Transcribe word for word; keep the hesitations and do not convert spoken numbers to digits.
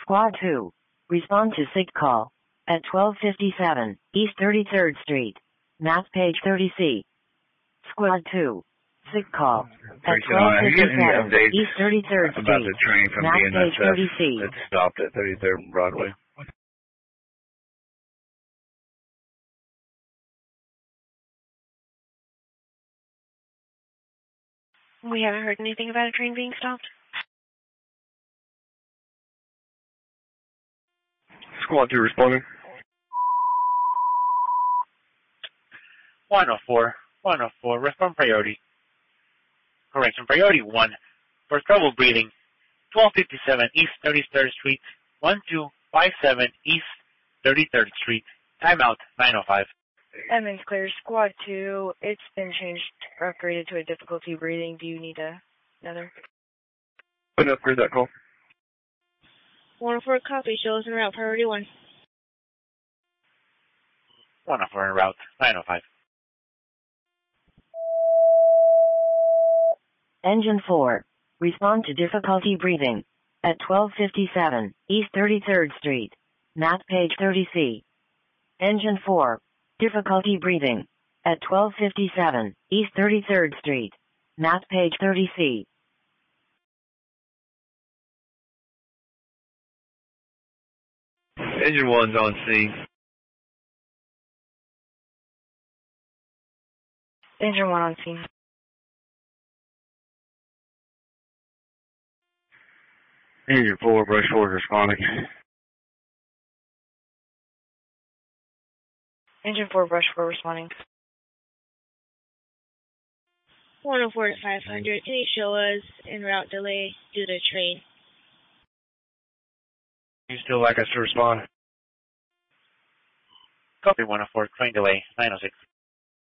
Squad two. Respond to SIG call. At twelve fifty-seven, East thirty-third Street. Map page thirty C. Squad two. SIG call. At twelve fifty-seven, East thirty-third Street. About the train from Map B N S F page thirty C. that stopped at thirty-third Broadway. We haven't heard anything about a train being stopped. Squad two responding. one oh four, one oh four, respond priority. Correction, priority one, for trouble breathing, twelve fifty-seven East thirty-third Street, one two five seven East thirty-third Street, timeout nine oh five. Edmonds clear, Squad two, it's been changed, upgraded to a difficulty breathing. Do you need a, another? I'd upgrade that call. one oh four copy, show us en route, priority one. one oh four en route, nine oh five. Engine four. Respond to difficulty breathing. At twelve fifty-seven, East thirty-third Street. Map page thirty C. Engine four. Difficulty breathing. At twelve fifty-seven, East thirty-third Street. Map page thirty C. Engine one's on scene. Engine one on scene. Engine four, brush forward responding. Engine four, brush four responding. one oh four to five hundred, can you show us en route delay due to train? You still like us to respond? Copy one oh four, train delay nine oh six.